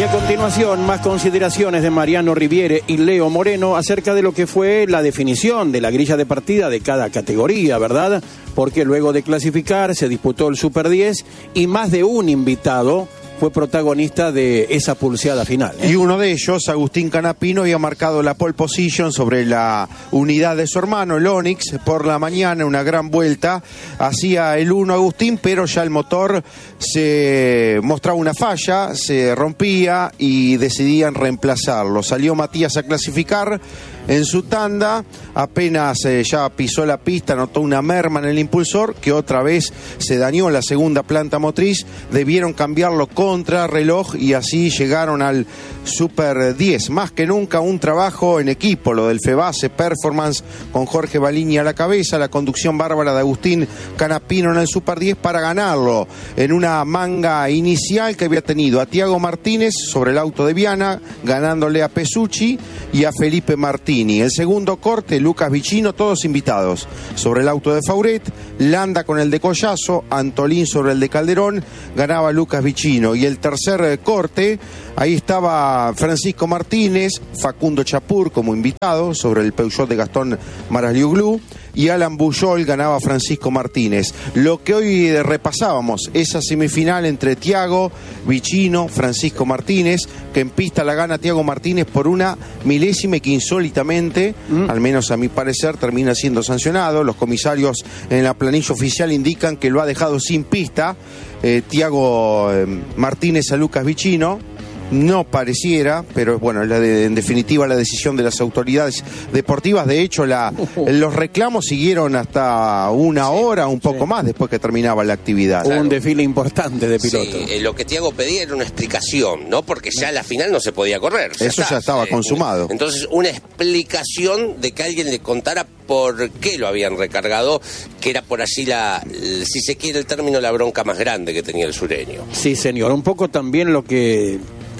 a continuación, más consideraciones de Mariano Riviere y Leo Moreno acerca de lo que fue la definición de la grilla de partida de cada categoría, ¿verdad? Porque luego de clasificar se disputó el Super 10 y más de un invitado fue protagonista de esa pulseada final. Y uno de ellos, Agustín Canapino, había marcado la pole position sobre la unidad de su hermano, el Onix. Por la mañana, una gran vuelta, hacía el 1 Agustín, pero ya el motor se mostraba una falla, se rompía y decidían reemplazarlo. Salió Matías a clasificar en su tanda, apenas ya pisó la pista, notó una merma en el impulsor, que otra vez se dañó la segunda planta motriz, debieron cambiarlo contra reloj y así llegaron al Super 10. Más que nunca un trabajo en equipo, lo del Febase Performance, con Jorge Baliñi a la cabeza, la conducción bárbara de Agustín Canapino en el Super 10 para ganarlo, en una manga inicial que había tenido a Tiago Martínez sobre el auto de Viana, ganándole a Pesucci y a Felipe Martínez. El segundo corte, Lucas Vicino, todos invitados sobre el auto de Fauret, Landa con el de Collazo, Antolín sobre el de Calderón, ganaba Lucas Vicino. Y el tercer corte, ahí estaba Francisco Martínez, Facundo Chapur como invitado sobre el Peugeot de Gastón Marasliuglou, y Alan Bujol ganaba Francisco Martínez. Lo que hoy repasábamos, esa semifinal entre Tiago, Vicino, Francisco Martínez, que en pista la gana Tiago Martínez por una milésima y que insólitamente, al menos a mi parecer, termina siendo sancionado. Los comisarios en la planilla oficial indican que lo ha dejado sin pista Tiago Martínez a Lucas Vicino. No pareciera, pero bueno, en definitiva la decisión de las autoridades deportivas. De hecho, los reclamos siguieron hasta una hora, un poco más después que terminaba la actividad. Un desfile importante de pilotos. Sí, lo que Tiago pedía era una explicación, ¿no? Porque ya la final no se podía correr. Eso ya estaba consumado. Entonces, una explicación de que alguien le contara por qué lo habían recargado, que era por allí si se quiere el término, la bronca más grande que tenía el sureño. Sí, señor. Un poco también lo que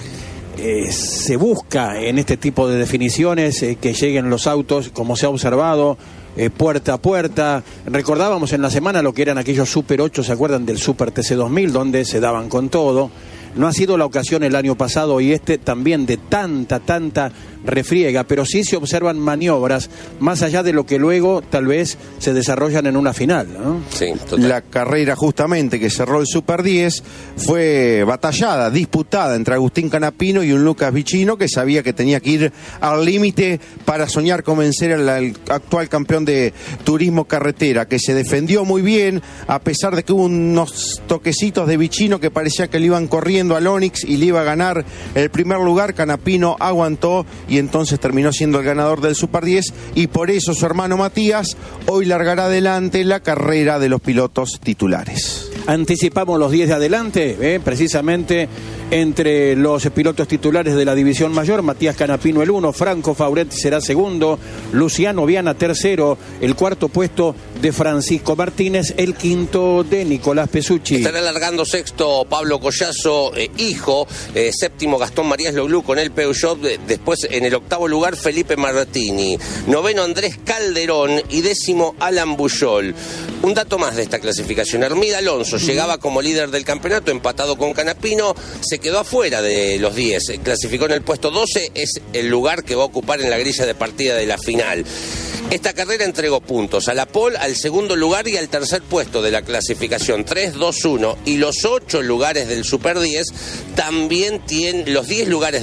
se busca en este tipo de definiciones, que lleguen los autos, como se ha observado, puerta a puerta. Recordábamos en la semana lo que eran aquellos Super 8, ¿se acuerdan del Super TC2000? Donde se daban con todo. No ha sido la ocasión el año pasado y también de tanta refriega, pero sí se observan maniobras más allá de lo que luego tal vez se desarrollan en una final, ¿no? Sí, total. La carrera justamente que cerró el Super 10 fue batallada, disputada entre Agustín Canapino y un Lucas Vicino que sabía que tenía que ir al límite para soñar con vencer al actual campeón de turismo carretera, que se defendió muy bien a pesar de que hubo unos toquecitos de Vicino que parecía que le iban corriendo al Onix y le iba a ganar el primer lugar. Canapino aguantó y entonces terminó siendo el ganador del Super 10 y por eso su hermano Matías hoy largará adelante la carrera de los pilotos titulares. Anticipamos los 10 de adelante, precisamente entre los pilotos titulares de la división mayor. Matías Canapino el 1, Franco Fauret será segundo, Luciano Viana tercero, el cuarto puesto de Francisco Martínez, el quinto de Nicolás Pesucci. Estará largando sexto Pablo Collazo, hijo, séptimo Gastón Marasliuglou con el Peugeot, después en el octavo lugar Felipe Martini, noveno Andrés Calderón y décimo Alan Bujol. Un dato más de esta clasificación, Hermida Alonso llegaba como líder del campeonato, empatado con Canapino, se quedó afuera de los 10, clasificó en el puesto 12, es el lugar que va a ocupar en la grilla de partida de la final. Esta carrera entregó puntos a la pole, al segundo lugar y al tercer puesto de la clasificación, 3, 2, 1, y los 8 lugares del Super 10 también tienen, los 10 lugares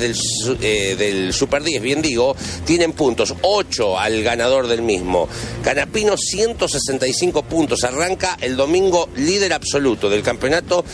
del Super 10, bien digo, tienen puntos, 8 al ganador del mismo. Canapino 165 puntos, arranca el domingo líder absoluto del campeonato,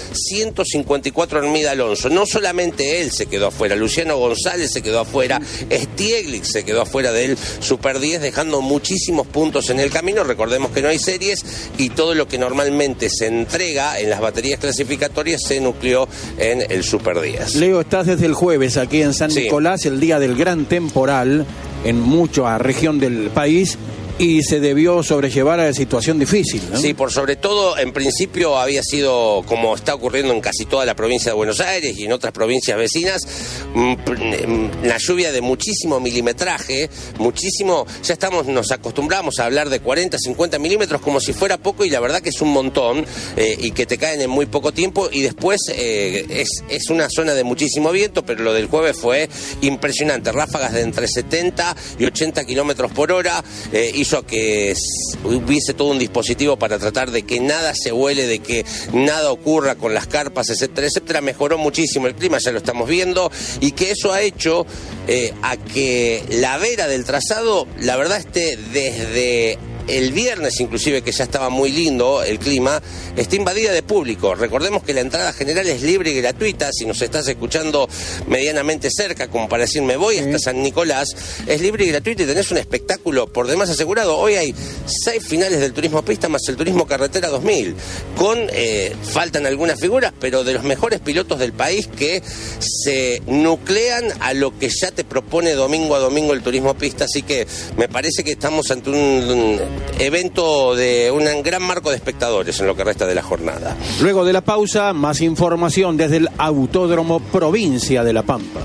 154 Hermida Alonso. No solamente él se quedó afuera, Luciano González se quedó afuera, Stieglitz se quedó afuera del Super 10, dejando muchísimos puntos en el camino. Recordemos que no hay series y todo lo que normalmente se entrega en las baterías clasificatorias se nucleó en el Super 10. Leo, estás desde el jueves aquí en San Nicolás, el día del gran temporal en mucha región del país. Y se debió sobrellevar a la situación difícil, ¿no? Sí, por sobre todo, en principio había sido, como está ocurriendo en casi toda la provincia de Buenos Aires y en otras provincias vecinas, una lluvia de muchísimo milimetraje, ya nos acostumbramos a hablar de 40, 50 milímetros como si fuera poco, y la verdad que es un montón, y que te caen en muy poco tiempo, y después es una zona de muchísimo viento, pero lo del jueves fue impresionante, ráfagas de entre 70 y 80 kilómetros por hora, hizo que hubiese todo un dispositivo para tratar de que nada se vuele, de que nada ocurra con las carpas, etcétera. Mejoró muchísimo el clima, ya lo estamos viendo, y que eso ha hecho a que la vera del trazado, la verdad, esté desde el viernes inclusive, que ya estaba muy lindo el clima, está invadida de público. Recordemos que la entrada general es libre y gratuita. Si nos estás escuchando medianamente cerca, como para decir me voy hasta San Nicolás, es libre y gratuita y tenés un espectáculo por demás asegurado. Hoy hay 6 finales del turismo pista más el turismo carretera 2000, faltan algunas figuras, pero de los mejores pilotos del país, que se nuclean a lo que ya te propone domingo a domingo el turismo pista. Así que me parece que estamos ante un evento de un gran marco de espectadores en lo que resta de la jornada. Luego de la pausa, más información desde el Autódromo Provincia de La Pampa.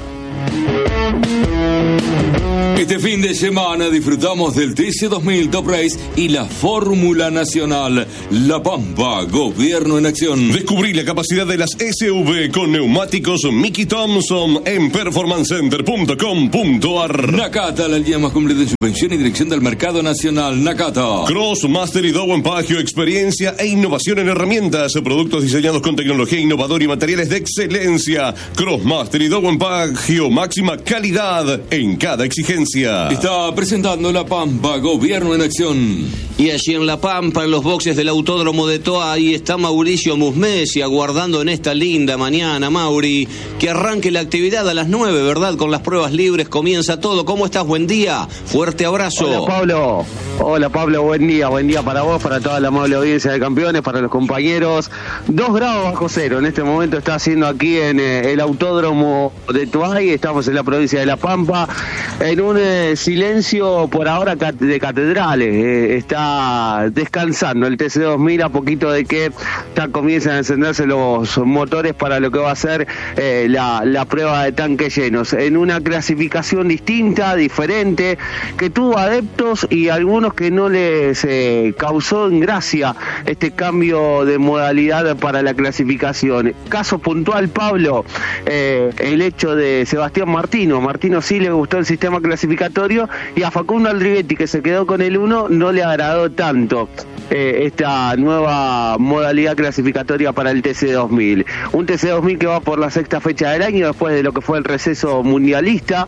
Este fin de semana disfrutamos del TC2000 Top Race y la Fórmula Nacional. La Pampa, gobierno en acción. Descubrí la capacidad de las SUV con neumáticos Mickey Thompson en performancecenter.com.ar. Nakata, la línea más completa en subvención y dirección del mercado nacional. Nakata. Crossmaster y Dowen Pagio, experiencia e innovación en herramientas, productos diseñados con tecnología innovadora y materiales de excelencia. Crossmaster y Dowen Pagio, máxima calidad en cada exigencia. Está presentando La Pampa, gobierno en acción. Y allí en La Pampa, en los boxes del Autódromo de Toa, ahí está Mauricio Musmesi aguardando en esta linda mañana. Mauri, que arranque la actividad a las 9, ¿verdad? Con las pruebas libres comienza todo. ¿Cómo estás? Buen día, fuerte abrazo. Hola Pablo, buen día para vos, para toda la amable audiencia de campeones, para los compañeros. 2 grados bajo cero en este momento está haciendo aquí en el Autódromo de Toay. Estamos en la provincia de La Pampa, en un silencio por ahora de catedrales. Está descansando el TC2000 a poquito de que ya comienzan a encenderse los motores para lo que va a ser la prueba de tanques llenos, en una clasificación distinta, diferente, que tuvo adeptos y algunos que no les causó en gracia este cambio de modalidad para la clasificación. Caso puntual, Pablo, el hecho de Sebastián Martino sí le gustó el sistema clasificatorio, y a Facundo Aldriguetti, que se quedó con el 1, no le agradó tanto esta nueva modalidad clasificatoria para el TC2000. Un TC2000 que va por la 6ª fecha del año, después de lo que fue el receso mundialista,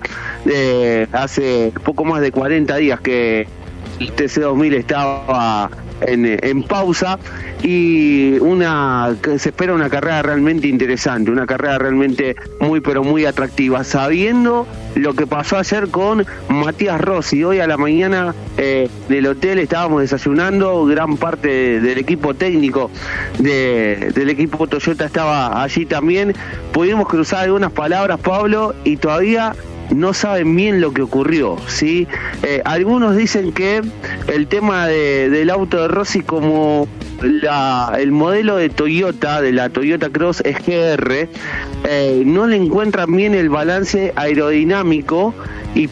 hace poco más de 40 días que el TC2000 estaba en pausa, y se espera una carrera realmente interesante, una carrera realmente muy pero muy atractiva, sabiendo lo que pasó ayer con Matías Rossi. Hoy a la mañana del hotel estábamos desayunando, gran parte del equipo técnico del equipo Toyota estaba allí también. Pudimos cruzar algunas palabras, Pablo, y todavía no saben bien lo que ocurrió, ¿sí? Algunos dicen que el tema del auto de Rossi, como el modelo de Toyota, de la Toyota Cross, es GR, no le encuentran bien el balance aerodinámico y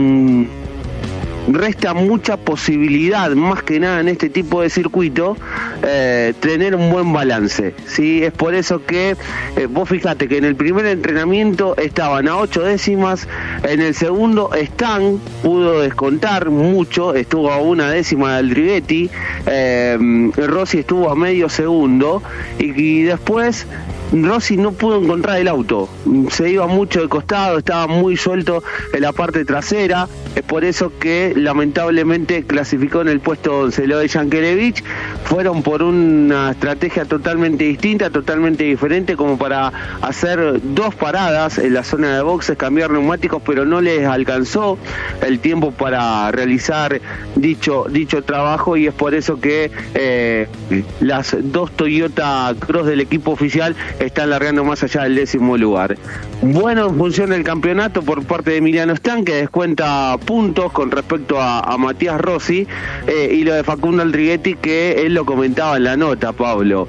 resta mucha posibilidad, más que nada en este tipo de circuito, tener un buen balance, ¿sí? Es por eso que vos fijate que en el primer entrenamiento estaban a 8 décimas, en el segundo pudo descontar mucho, estuvo a 1 décima de Aldriguetti, Rossi estuvo a medio segundo, y después Rossi no pudo encontrar el auto, se iba mucho de costado, estaba muy suelto en la parte trasera. Es por eso que lamentablemente clasificó en el puesto 11. Lo de Yankelevich fueron por una estrategia totalmente distinta, totalmente diferente, como para hacer 2 paradas en la zona de boxes, cambiar neumáticos, pero no les alcanzó el tiempo para realizar dicho trabajo, y es por eso que las 2 Toyota Cross del equipo oficial están largando más allá del 10º lugar. Bueno, en función del campeonato por parte de Emiliano Stan, que descuenta puntos con respecto a Matías Rossi, y lo de Facundo Aldriguetti, que él él lo comentaba en la nota, Pablo,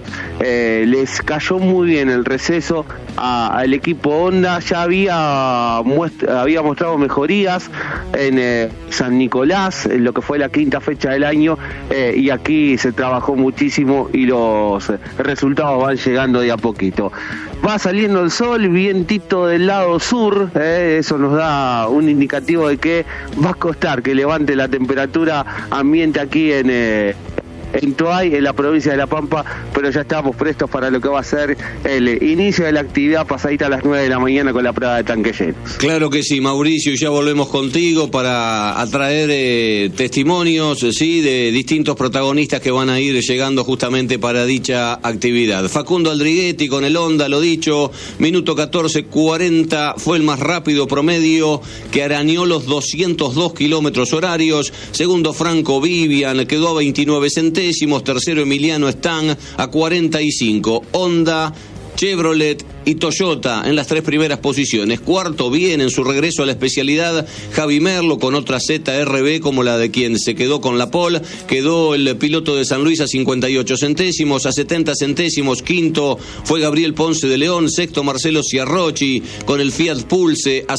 les cayó muy bien el receso al equipo Honda. Ya había mostrado mejorías en San Nicolás, en lo que fue la quinta fecha del año, y aquí se trabajó muchísimo y los resultados van llegando de a poquito. Va saliendo el sol, vientito del lado sur, eso nos da un indicativo de que va a costar que levante la temperatura ambiente aquí en Toay, en la provincia de La Pampa, pero ya estamos prestos para lo que va a ser el inicio de la actividad pasadita a las 9 de la mañana con la prueba de tanque llenos. Claro que sí, Mauricio, ya volvemos contigo para atraer testimonios, sí, de distintos protagonistas que van a ir llegando justamente para dicha actividad. Facundo Aldriguetti con el Honda, lo dicho, minuto 14:40, fue el más rápido promedio, que arañó los 202 kilómetros horarios. Segundo, Franco Vivian, quedó a 29 centésimos. Tercero, Emiliano Stang a 45. Honda, Chevrolet y Toyota en las 3 primeras posiciones. Cuarto, bien en su regreso a la especialidad, Javi Merlo con otra ZRB como la de quien se quedó con la pole. Quedó el piloto de San Luis a 58 centésimos, a 70 centésimos. Quinto fue Gabriel Ponce de León. Sexto, Marcelo Ciarrochi con el Fiat Pulse a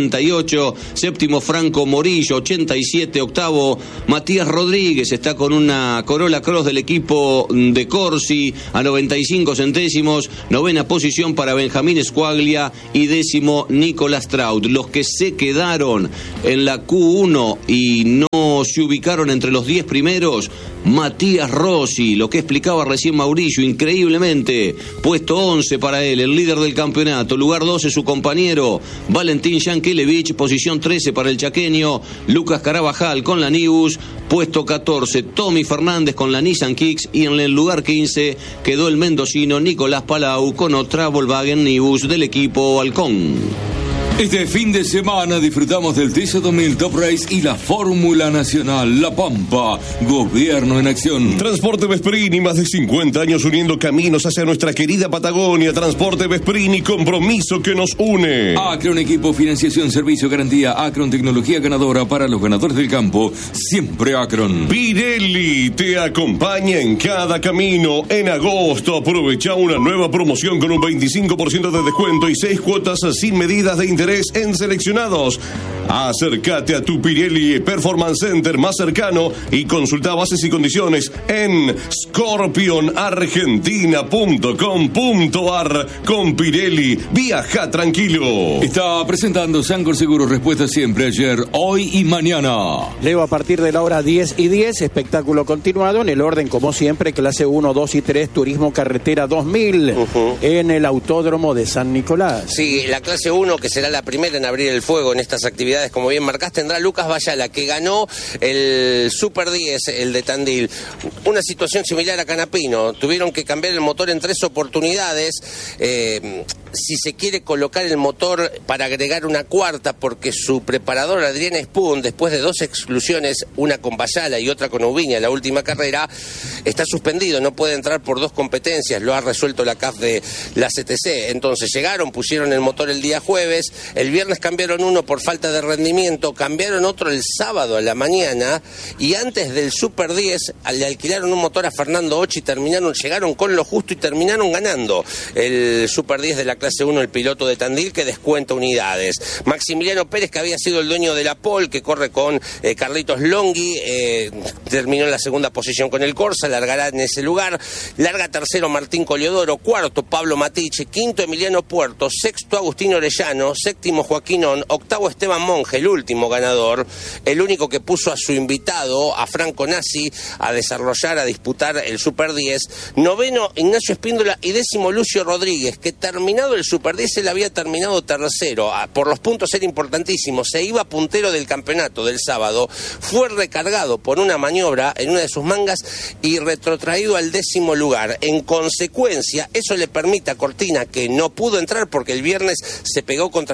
78. Séptimo, Franco Morillo, 87. Octavo, Matías Rodríguez, está con una Corolla Cross del equipo de Corsi a 95 centésimos. Novena posición para Benjamín Squaglia y décimo Nicolás Traut. Los que se quedaron en la Q1 y no se ubicaron entre los 10 primeros, Matías Rossi, lo que explicaba recién Mauricio, increíblemente, puesto 11 para él, el líder del campeonato. Lugar 12 su compañero Valentín Yankelevich, posición 13 para el chaqueño Lucas Carabajal con la Nibus, puesto 14 Tommy Fernández con la Nissan Kicks, y en el lugar 15 quedó el mendocino Nicolás Palau con otra Volkswagen Nibus del equipo Halcón. Este fin de semana disfrutamos del TC2000 Top Race y la Fórmula Nacional La Pampa, Gobierno en Acción. Transporte Vesprini, más de 50 años uniendo caminos hacia nuestra querida Patagonia. Transporte Vesprini, compromiso que nos une. Acron, equipo, financiación, servicio, garantía. Acron, tecnología ganadora para los ganadores del campo. Siempre Acron. Pirelli te acompaña en cada camino. En agosto aprovecha una nueva promoción con un 25% de descuento y 6 cuotas sin medidas de interés en seleccionados. Acércate a tu Pirelli Performance Center más cercano y consulta bases y condiciones en scorpionargentina.com.ar. Con Pirelli, viaja tranquilo. Está presentando Sancor Seguros, respuesta siempre, ayer, hoy y mañana. Leo, a partir de la hora 10:10, espectáculo continuado en el orden, como siempre, clase 1, 2 y 3, Turismo Carretera 2000, en el Autódromo de San Nicolás. Sí, la clase 1, que será la primera en abrir el fuego en estas actividades, como bien marcás, tendrá Lucas Bayala, que ganó el Super 10, el de Tandil. Una situación similar a Canapino, tuvieron que cambiar el motor en 3 oportunidades. Si se quiere colocar el motor para agregar una cuarta, porque su preparador Adrián Spoon, después de 2 exclusiones, una con Bayala y otra con Ubiña, la última carrera, está suspendido, no puede entrar por 2 competencias, lo ha resuelto la CAF de la CTC. Entonces llegaron, pusieron el motor el día jueves, el viernes cambiaron uno por falta de rendimiento, cambiaron otro el sábado a la mañana, y antes del Super 10 le alquilaron un motor a Fernando Ochi y llegaron con lo justo y terminaron ganando el Super 10 de la clase 1, el piloto de Tandil, que descuenta unidades. Maximiliano Pérez, que había sido el dueño de la pole, que corre con Carlitos Longhi, terminó en la segunda posición con el Corsa, largará en ese lugar. Larga tercero Martín Coliodoro, cuarto Pablo Matiche, quinto Emiliano Puerto, sexto Agustín Orellano, séptimo Joaquín On, octavo Esteban Monge, el último ganador, el único que puso a su invitado, a Franco Nassi, a desarrollar, a disputar el Super 10. Noveno Ignacio Espíndola y décimo Lucio Rodríguez, que terminado el Super 10 él había terminado tercero. Por los puntos era importantísimo, se iba puntero del campeonato del sábado, fue recargado por una maniobra en una de sus mangas y retrotraído al 10º lugar. En consecuencia, eso le permite a Cortina, que no pudo entrar porque el viernes se pegó contra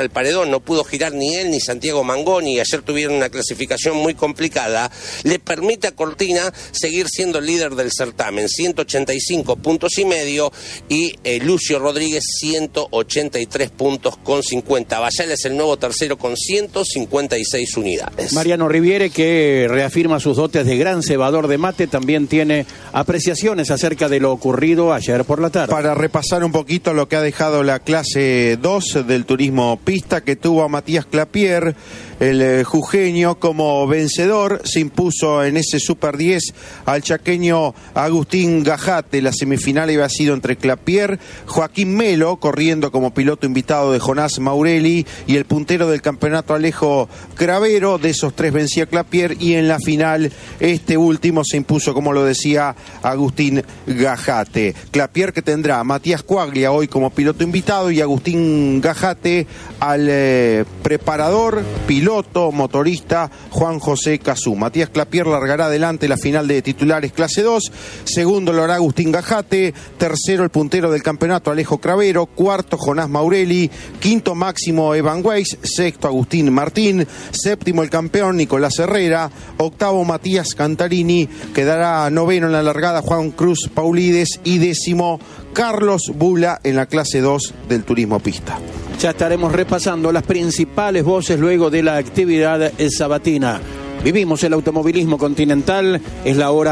el paredón, no pudo girar ni él ni Santiago Mangoni, y ayer tuvieron una clasificación muy complicada, le permite a Cortina seguir siendo el líder del certamen, 185 puntos y medio, y Lucio Rodríguez 183 puntos con 50. Bayala es el nuevo tercero con 156 unidades. Mariano Riviere, que reafirma sus dotes de gran cebador de mate, también tiene apreciaciones acerca de lo ocurrido ayer por la tarde. Para repasar un poquito lo que ha dejado la clase 2 del turismo pista, que tuvo a Matías Clapier, el jujeño, como vencedor. Se impuso en ese Super 10 al chaqueño Agustín Gajate. La semifinal había sido entre Clapier, Joaquín Melo, corriendo como piloto invitado de Jonás Maurelli, y el puntero del campeonato Alejo Cravero. De esos tres vencía Clapier, y en la final este último se impuso, como lo decía, Agustín Gajate. Clapier, que tendrá a Matías Cuaglia hoy como piloto invitado, y Agustín Gajate al preparador, piloto, motorista Juan José Cazú. Matías Clapier largará adelante la final de titulares clase 2, segundo lo hará Agustín Gajate, tercero el puntero del campeonato Alejo Cravero, cuarto Jonás Maurelli, quinto Máximo Evan Weiss, sexto Agustín Martín, séptimo el campeón Nicolás Herrera, octavo Matías Cantarini, quedará noveno en la largada Juan Cruz Paulides, y décimo Carlos Bula en la clase 2 del turismo pista. Ya estaremos repasando las principales voces luego de la actividad sabatina. Vivimos el automovilismo continental, es la hora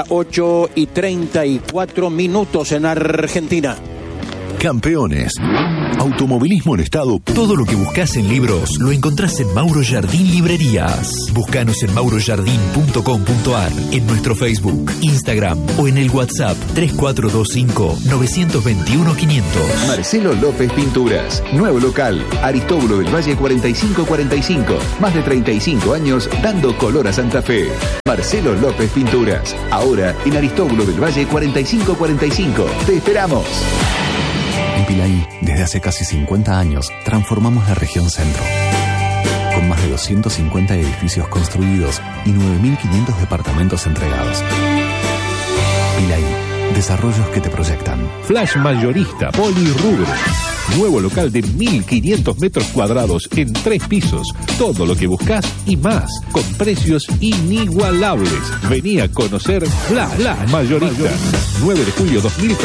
8:34 en Argentina. Campeones. Automovilismo en estado. Todo lo que buscas en libros lo encontrás en Mauro Jardín Librerías. Búscanos en maurojardín.com.ar, en nuestro Facebook, Instagram o en el WhatsApp 3425-921-500. Marcelo López Pinturas. Nuevo local. Aristóbulo del Valle 4545. Más de 35 años dando color a Santa Fe. Marcelo López Pinturas. Ahora en Aristóbulo del Valle 4545. ¡Te esperamos! En Pilaí, desde hace casi 50 años, transformamos la región centro. Con más de 250 edificios construidos y 9.500 departamentos entregados. Pilaí, desarrollos que te proyectan. Flash Mayorista Polirrubro. Nuevo local de 1.500 metros cuadrados en 3 pisos. Todo lo que buscas y más, con precios inigualables. Vení a conocer Flash Mayorista. 9 de julio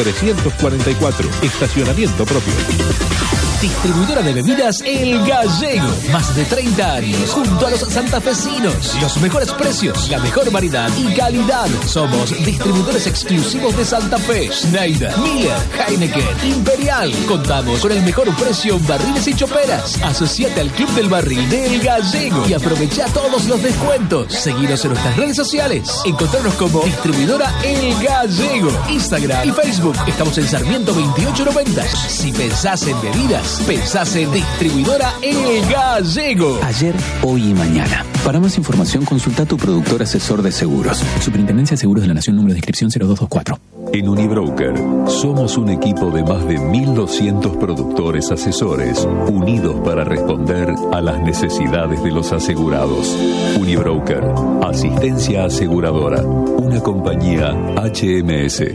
2344. Estacionamiento propio. Distribuidora de bebidas El Gallego. Más de 30 años junto a los santafesinos. Los mejores precios, la mejor variedad y calidad. Somos distribuidores exclusivos de Santa Fe. Schneider, Miller, Heineken, Imperial. Contamos con el mejor precio en barriles y choperas. Asociate al Club del Barril de El Gallego y aprovecha todos los descuentos. Seguinos en nuestras redes sociales. Encontrarnos como Distribuidora El Gallego. Instagram y Facebook. Estamos en Sarmiento 2890. Si pensás en bebidas, pensás en Distribuidora El Gallego. Ayer, hoy y mañana. Para más información, consulta a tu productor asesor de seguros. Superintendencia de Seguros de la Nación, número de inscripción 0224. En Unibroker somos un equipo de más de 1.200 productores asesores unidos para responder a las necesidades de los asegurados. Unibroker, asistencia aseguradora, una compañía HMS.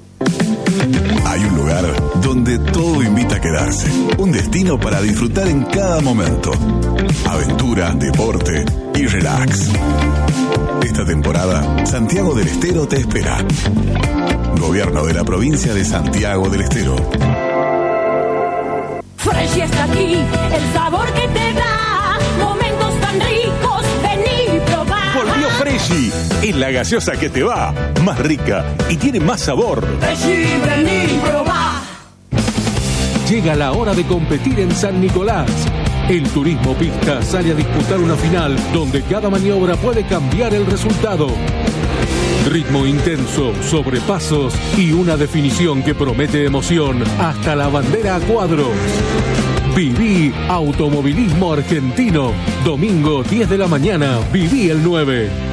Hay un lugar donde todo invita a quedarse. Un destino para disfrutar en cada momento. Aventura, deporte y relax. Esta temporada, Santiago del Estero te espera. Gobierno de la provincia de Santiago del Estero. Fresh está aquí, el sabor que te da. Momentos tan ricos, vení y probá. Volvió Freshy, es la gaseosa que te va, más rica y tiene más sabor. Freshy, vení y probá. Llega la hora de competir en San Nicolás. El turismo pista sale a disputar una final donde cada maniobra puede cambiar el resultado. Ritmo intenso, sobrepasos y una definición que promete emoción hasta la bandera a cuadros. Viví automovilismo argentino. Domingo 10 de la mañana, viví el 9.